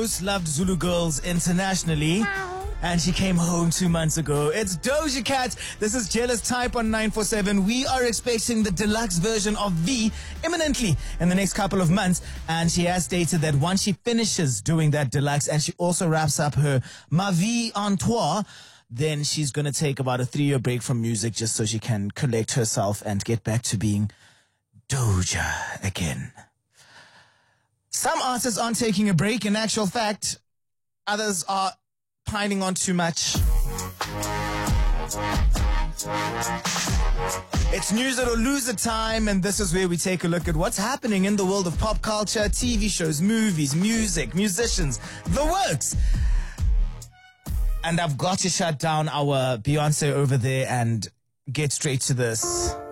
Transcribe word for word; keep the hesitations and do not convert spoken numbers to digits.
most loved Zulu girls internationally. And she came home two months ago. It's Doja Cat. This is Jealous Type on nine four seven. We are expecting the deluxe version of V imminently in the next couple of months. And she has stated that once she finishes doing that deluxe and she also wraps up her Ma Vie en Toi, then she's going to take about a three-year break from music just so she can collect herself and get back to being Doja again. Some artists aren't taking a break. In actual fact, others are piling on too much. It's news it or lose it time, and this is where we take a look at what's happening in the world of pop culture, T V shows, movies, music, musicians, the works. And I've got to shut down our Beyonce over there and get straight to this.